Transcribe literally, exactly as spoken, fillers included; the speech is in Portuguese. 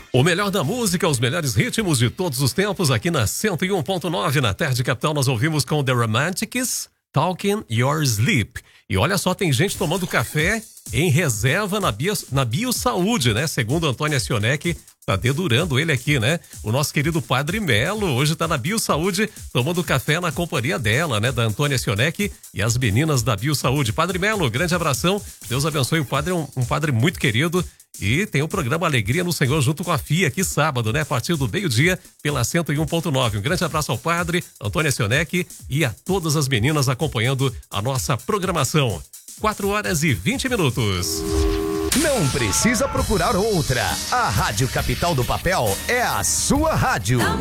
O melhor da música, os melhores ritmos de todos os tempos aqui na cento e um ponto nove. Na Tarde Capital nós ouvimos com The Romantics, Talking Your Sleep. E olha só, tem gente tomando café em reserva na, bio, na Biosaúde, né? Segundo Antônia Sionek, tá dedurando ele aqui, né? O nosso querido Padre Melo hoje tá na Biosaúde tomando café na companhia dela, né? Da Antônia Sionek e as meninas da Biosaúde. Padre Melo, grande abração. Deus abençoe. O padre é um, um padre muito querido. E tem o programa Alegria no Senhor junto com a F I A aqui sábado, né? A partir do meio-dia pela cento e um ponto nove. Um grande abraço ao padre Antônia Sionek e a todas as meninas acompanhando a nossa programação. quatro horas e vinte minutos. Não precisa procurar outra. A Rádio Capital do Papel é a sua rádio.